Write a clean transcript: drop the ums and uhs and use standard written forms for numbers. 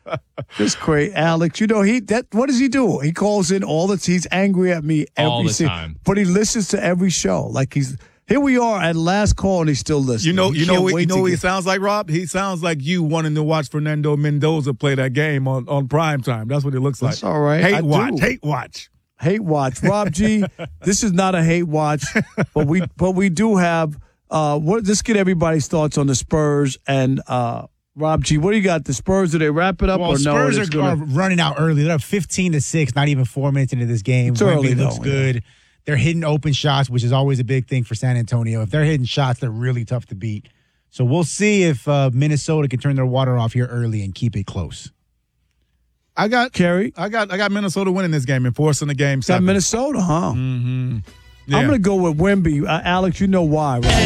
Just great, Alex. You know what does he do? He calls in he's angry at me all the time, but he listens to every show. Like here we are at last call, and he's still listening. You know what he sounds like, Rob? He sounds like you wanting to watch Fernando Mendoza play that game on prime time. That's what it looks like. That's all right. Hate watch. Hate watch. Rob G, this is not a hate watch, but we do have let's get everybody's thoughts on the Spurs and Rob G. What do you got? The Spurs, do they wrap it up or no? Spurs are running out early. They're up 15-6, not even 4 minutes into this game. It's early, looks good. Yeah. They're hitting open shots, which is always a big thing for San Antonio. If they're hitting shots, they're really tough to beat. So we'll see if Minnesota can turn their water off here early and keep it close. I got Kerry. I got Minnesota winning this game and forcing the game 7. Got Minnesota, huh? Mm-hmm. Yeah. I'm going to go with Wemby. Alex, you know why, right?